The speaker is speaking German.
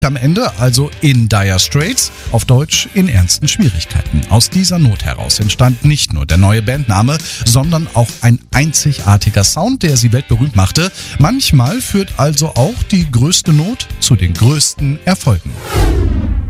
Am Ende also in Dire Straits, auf Deutsch in ernsten Schwierigkeiten. Aus dieser Not heraus entstand nicht nur der neue Bandname, sondern auch ein einzigartiger Sound, der sie weltberühmt machte. Manchmal führt also auch die größte Not zu den größten Erfolgen.